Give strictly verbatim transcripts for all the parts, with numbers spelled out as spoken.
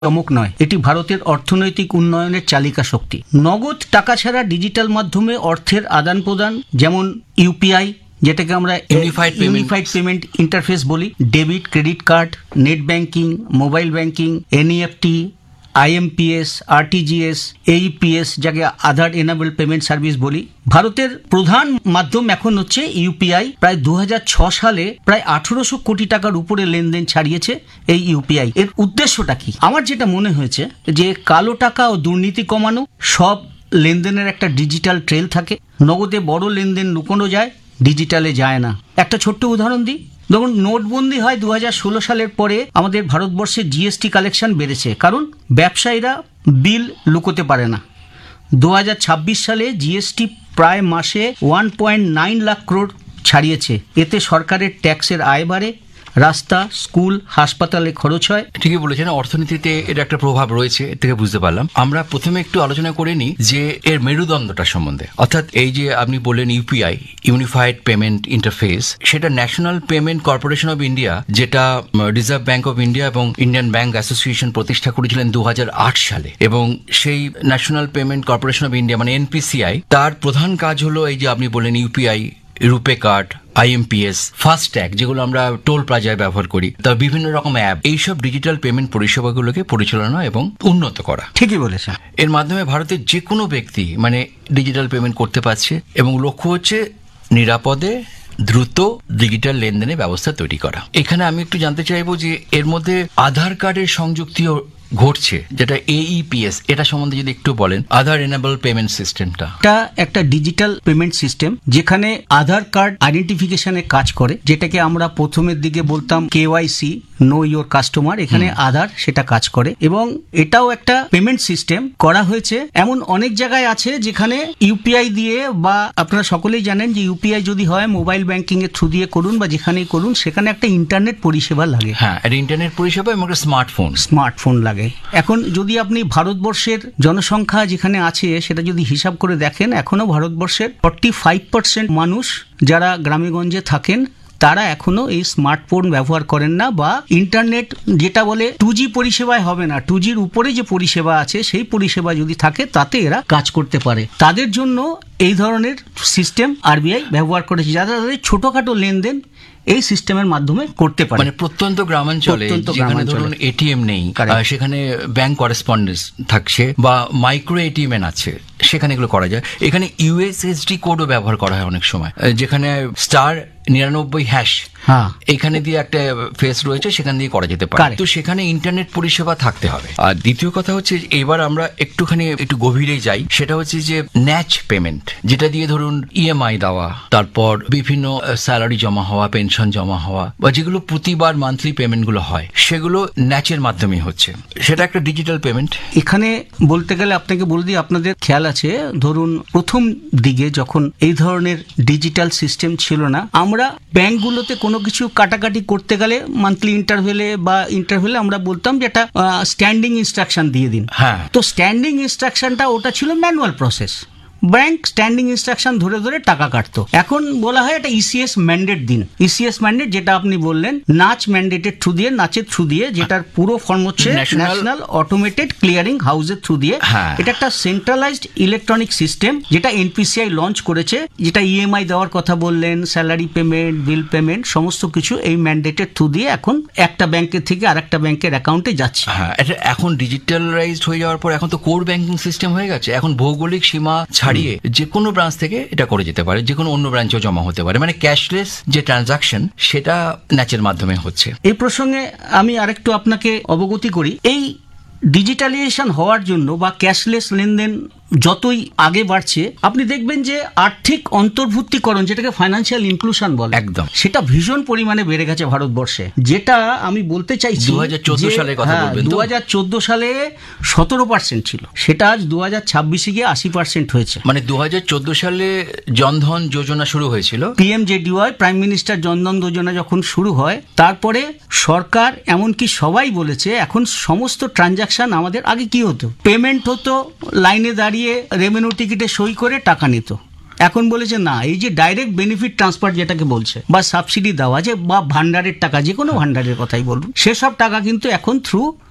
চমক নয়, এটি ভারতের অর্থনৈতিক উন্নয়নের চালিকা শক্তি। নগদ টাকা ছাড়া ডিজিটাল মাধ্যমে অর্থের আদান প্রদান, যেমন ইউপিআই, যেটাকে আমরা ইউনিফাইড ইউনিফাইড পেমেন্ট ইন্টারফেস বলি, debit, credit card, net banking, mobile banking, NEFT, IMPS, RTGS, AEPS, যাকে আধার এনাবেল পেমেন্ট সার্ভিস বলি। ভারতের প্রধান মাধ্যম এখন হচ্ছে ইউপিআই। প্রায় দু হাজার ছ সালে প্রায় আঠারোশো কোটি টাকার উপরে লেনদেন ছাড়িয়েছে এই ইউপিআই। এর উদ্দেশ্যটা কি? আমার যেটা মনে হয়েছে যে কালো টাকা ও দুর্নীতি কমানো, সব লেনদেনের একটা ডিজিটাল ট্রেল থাকে, নগদে বড় লেনদেন লুকোনো যায়, ডিজিটালে যায় না। একটা ছোট্ট উদাহরণ দিই, যখন নোটবন্দি হয় দু হাজার ষোলো সালের পরে আমাদের ভারতবর্ষে জিএসটি কালেকশন বেড়েছে, কারণ ব্যবসায়ীরা বিল লুকোতে পারে না। দু হাজার ছাব্বিশ সালে জিএসটি প্রায় মাসে one point nine lakh crore ছাড়িয়েছে। এতে সরকারের ট্যাক্সের আয় বাড়ে, রাস্তা, স্কুল, হাসপাতালে খরচ হয়। ঠিকই বলেছেন, অর্থনীতিতে এর একটা প্রভাব রয়েছে, এর থেকে বুঝতে পারলাম। আমরা প্রথমে একটু আলোচনা করে নিই যে এর মেরুদণ্ডটা সম্বন্ধে, অর্থাৎ এই যে আপনি বললেন ইউপিআই, ইউনিফাইড পেমেন্ট ইন্টারফেস, সেটা national payment corporation of India, যেটা রিজার্ভ ব্যাংক অফ ইন্ডিয়া এবং ইন্ডিয়ান ব্যাংক অ্যাসোসিয়েশন প্রতিষ্ঠা করেছিলেন দু হাজার আট সালে, এবং সেই national payment corporation of India মানে এনপিসিআই, তার প্রধান কাজ হলো এই যে আপনি বললেন ইউপিআই, রুপে কার্ড, আইএমপিএস, ফাস্ট্যাগ, যেগুলো আমরা টোল প্লাজায় ব্যবহার করি, তার বিভিন্ন রকম অ্যাপ, এইসব ডিজিটাল পেমেন্ট পরিষেবাগুলোকে পরিচালনা এবং উন্নত করা। ঠিকই বলেছেন। এর মাধ্যমে ভারতের যে কোনো ব্যক্তি মানে ডিজিটাল পেমেন্ট করতে পারছে, এবং লক্ষ্য হচ্ছে নিরাপদে দ্রুত ডিজিটাল লেনদেনের ব্যবস্থা তৈরি করা। এখানে আমি একটু জানতে চাইবো যে এর মধ্যে আধার কার্ডের সংযুক্তিও ঘটছে, যেটা এইপিএস, এটা সম্বন্ধে যদি একটু বলেন। আধার এনাবেল পেমেন্ট সিস্টেমটা এটা একটা ডিজিটাল পেমেন্ট সিস্টেম যেখানে আধার কার্ড আইডেন্টিফিকেশনে কাজ করে, যেটাকে আমরা প্রথমের দিকে বলতাম কেওয়াইসি, নো ইওর কাস্টমার। এখানে আধার সেটা কাজ করে, এবং এটাও একটা পেমেন্ট সিস্টেম করা হয়েছে। এমন অনেক জায়গায় আছে যেখানে ইউপিআই দিয়ে, বা আপনারা সকলেই জানেন যে ইউপিআই যদি হয় মোবাইল ব্যাংকিং এর থ্রু দিয়ে করুন বা যেখানেই করুন, সেখানে একটা ইন্টারনেট পরিষেবা লাগে। হ্যাঁ, ইন্টারনেট পরিষেবা এবং একটা স্মার্টফোন স্মার্টফোন লাগে। এখন যদি আপনি ভারতবর্ষের জনসংখ্যা যেখানে আছে সেটা যদি হিসাব করে দেখেন, এখনো ভারতবর্ষের ফর্টি ফাইভ পার্সেন্ট মানুষ যারা গ্রামেগঞ্জে থাকেন, তারা এখনো এই স্মার্টফোন ব্যবহার করেন না, বা ইন্টারনেট যেটা বলে টু জি পরিষেবায় হবে না, টু জির উপরে যে পরিষেবা আছে সেই পরিষেবা যদি থাকে তাতে এরা কাজ করতে পারে। তাদের জন্য এই ধরনের সিস্টেম আরবিআই ব্যবহার করেছে, যাতে তাদের ছোটখাটো লেনদেন এই সিস্টেমের মাধ্যমে করতে পারে। মানে প্রত্যন্ত গ্রামাঞ্চলে যেখানে ধরুন এটিএম নেই, সেখানে ব্যাংক করেসপন্ডেন্স থাকছে বা মাইক্রো এটিএম আছে, সেখানে এগুলো করা যায়। এখানে ইউএসএসডি কোডও ব্যবহার করা হয় অনেক সময়, যেখানে স্টার নিরানব্বই হ্যাশ এখানে দিয়ে একটা ফেস রয়েছে, সেখান দিয়ে করা যেতে পারে। তো সেখানে ইন্টারনেট পরিষেবা থাকতে হবে। আর দ্বিতীয় কথা হচ্ছে, এবার আমরা একটুখানি একটু গভীরে যাই, সেটা হচ্ছে যে ন্যাচ পেমেন্ট, যেটা দিয়ে ধরুন ইএমআই দেওয়া, তারপর বিভিন্ন স্যালারি জমা হওয়া, পেনশন জমা হওয়া, বা যেগুলো প্রতিবার মান্থলি পেমেন্ট গুলো হয়, সেগুলো ন্যাচের মাধ্যমে হচ্ছে। সেটা একটা ডিজিটাল পেমেন্ট। এখানে বলতে গেলে আপনাকে বলে দিই, আপনাদের খেয়াল আছে ধরুন প্রথম দিকে যখন এই ধরনের ডিজিটাল সিস্টেম ছিল না, আমরা ব্যাংকগুলোতে কোনো কিছু কাটাকাটি করতে গেলে মান্থলি ইন্টারভেলে বা ইন্টারভেলে আমরা বলতাম যে একটা স্ট্যান্ডিং ইনস্ট্রাকশন দিয়ে দিন। হ্যাঁ, তো স্ট্যান্ডিং ইনস্ট্রাকশনটা ওটা ছিল manual process, bank standing instruction ধরে ধরে টাকা কাটতো। এখন বলা হয় একটা ইসিএস ম্যান্ডেট দিন। ইসিএস ম্যান্ডেট, যেটা আপনি বললেন, নাচ ম্যান্ডেটের থ্রু দিয়ে, নাচের থ্রু দিয়ে, যেটার পুরো ফর্ম হচ্ছে ন্যাশনাল অটোমেটেড ক্লিয়ারিং হাউসের থ্রু দিয়ে। এটা একটা সেন্ট্রালাইজড ইলেকট্রনিক সিস্টেম যেটা এনপিসিআই লঞ্চ করেছে, যেটা ইএমআই দেওয়ার কথা বললেন, স্যালারি পেমেন্ট, বিল পেমেন্ট, সমস্ত কিছু এই ম্যান্ডেটের থ্রু দিয়ে এখন একটা ব্যাংকের থেকে আরেকটা ব্যাংকের অ্যাকাউন্টে যাচ্ছে। হ্যাঁ, এটা এখন ডিজিটালাইজড হয়ে যাওয়ার পর এখন তো কোর ব্যাংকিং সিস্টেম হয়ে গেছে। এখন ভৌগোলিক সীমা ছাড়িয়ে যে কোনো ব্রাঞ্চ থেকে এটা করে যেতে পারে, যে কোনো অন্য ব্রাঞ্চেও জমা হতে পারে। মানে ক্যাশলেস যে ট্রানজাকশন, সেটা ন্যাচের মাধ্যমে হচ্ছে। এই প্রসঙ্গে আমি আরেকটু আপনাকে অবগতি করি, এই ডিজিটালাইজেশন হওয়ার জন্য বা ক্যাশলেস লেনদেন যতই আগে বাড়ছে, আপনি দেখবেন যে আর্থিক অন্তর্ভুক্তিকরণ, যেটাকে ফাইন্যান্সিয়াল ইনক্লুশন বলে, একদম সেটা ভীষণ পরিমাণে বেড়ে গেছে ভারতবর্ষে। যেটা আমি বলতে চাইছি, দু হাজার চোদ্দ সালে কথা বলবেন, দু হাজার চোদ্দ সালে সতেরো পার্সেন্ট ছিল, সেটা আজ দু হাজার ছাব্বিশে গিয়ে আশি পার্সেন্ট হয়েছে। মানে দু হাজার চোদ্দ সালে জনধন যোজনা শুরু হয়েছিল, পিএমজেডিওয়াই, প্রাইম মিনিস্টার জনধন যোজনা যখন শুরু হয়, তারপরে সরকার এমনকি সবাই বলেছে এখন সমস্ত ট্রানজাকশন আমাদের, আগে কি হতো, পেমেন্ট হতো লাইনে দাঁড়িয়ে, রেভিনিউ টিকিটে সই করে টাকা নিত। এখন বলেছে না, এই যে ডাইরেক্ট বেনিফিট ট্রান্সফার যেটাকে বলছে, বা সাবসিডি দেওয়া, যে বা ভান্ডারের টাকা, যে কোনো ভান্ডারের কথাই বলুন, সেসব টাকা কিন্তু এখন থ্রু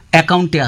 অ্যাকাউন্টে